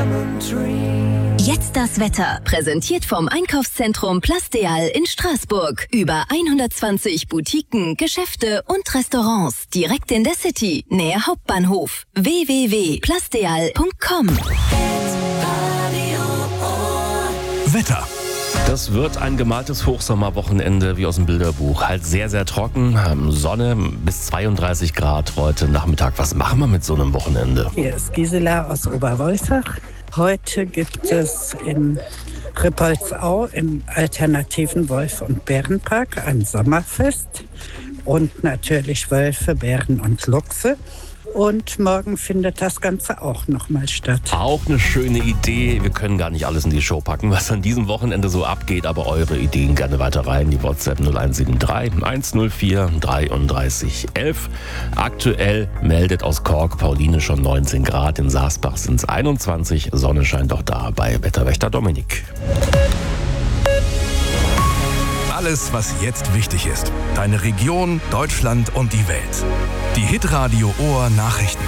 Jetzt das Wetter, präsentiert vom Einkaufszentrum Plasteal in Straßburg. Über 120 Boutiquen, Geschäfte und Restaurants direkt in der City, nähe Hauptbahnhof. www.plasteal.com. Wetter. Das wird ein gemaltes Hochsommerwochenende wie aus dem Bilderbuch. Halt sehr, sehr trocken, Sonne bis 32 Grad heute Nachmittag. Was machen wir mit so einem Wochenende? Hier ist Gisela aus Oberwolfach. Heute gibt es in Rippoldsau im alternativen Wolf- und Bärenpark ein Sommerfest. Und natürlich Wölfe, Bären und Luchse. Und morgen findet das Ganze auch nochmal statt. Auch eine schöne Idee. Wir können gar nicht alles in die Show packen, was an diesem Wochenende so abgeht. Aber eure Ideen gerne weiter rein. Die WhatsApp 0173 104 33 11. Aktuell meldet aus Kork Pauline schon 19 Grad. In Saasbach sind es 21. Sonne scheint auch da bei Wetterwächter Dominik. Alles, was jetzt wichtig ist. Deine Region, Deutschland und die Welt. Die Hitradio Ohr Nachrichten.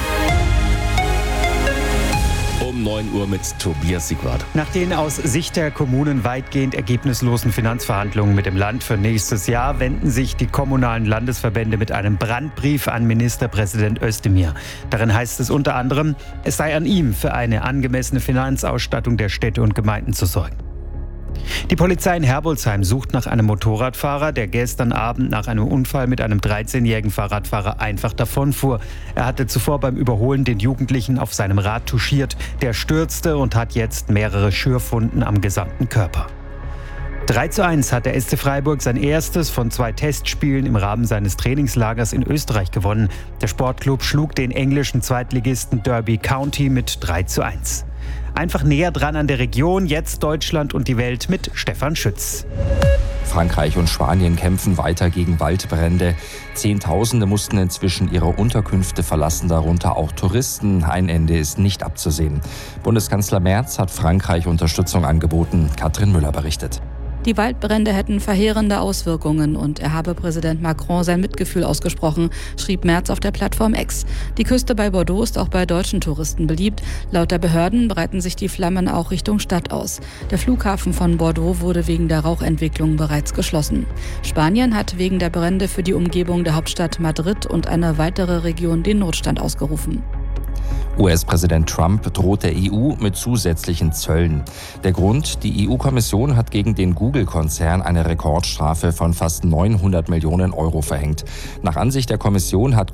Um 9 Uhr mit Tobias Siegwart. Nach den aus Sicht der Kommunen weitgehend ergebnislosen Finanzverhandlungen mit dem Land für nächstes Jahr wenden sich die kommunalen Landesverbände mit einem Brandbrief an Ministerpräsident Özdemir. Darin heißt es unter anderem, es sei an ihm, für eine angemessene Finanzausstattung der Städte und Gemeinden zu sorgen. Die Polizei in Herbolzheim sucht nach einem Motorradfahrer, der gestern Abend nach einem Unfall mit einem 13-jährigen Fahrradfahrer einfach davonfuhr. Er hatte zuvor beim Überholen den Jugendlichen auf seinem Rad touchiert. Der stürzte und hat jetzt mehrere Schürfwunden am gesamten Körper. 3:1 hat der SC Freiburg sein erstes von 2 Testspielen im Rahmen seines Trainingslagers in Österreich gewonnen. Der Sportclub schlug den englischen Zweitligisten Derby County mit 3:1. Einfach näher dran an der Region, jetzt Deutschland und die Welt mit Stefan Schütz. Frankreich und Spanien kämpfen weiter gegen Waldbrände. Zehntausende mussten inzwischen ihre Unterkünfte verlassen, darunter auch Touristen. Ein Ende ist nicht abzusehen. Bundeskanzler Merz hat Frankreich Unterstützung angeboten. Katrin Müller berichtet. Die Waldbrände hätten verheerende Auswirkungen und er habe Präsident Macron sein Mitgefühl ausgesprochen, schrieb Merz auf der Plattform X. Die Küste bei Bordeaux ist auch bei deutschen Touristen beliebt. Laut der Behörden breiten sich die Flammen auch Richtung Stadt aus. Der Flughafen von Bordeaux wurde wegen der Rauchentwicklung bereits geschlossen. Spanien hat wegen der Brände für die Umgebung der Hauptstadt Madrid und eine weitere Region den Notstand ausgerufen. US-Präsident Trump droht der EU mit zusätzlichen Zöllen. Der Grund: die EU-Kommission hat gegen den Google-Konzern eine Rekordstrafe von fast 900 Millionen Euro verhängt. Nach Ansicht der Kommission hat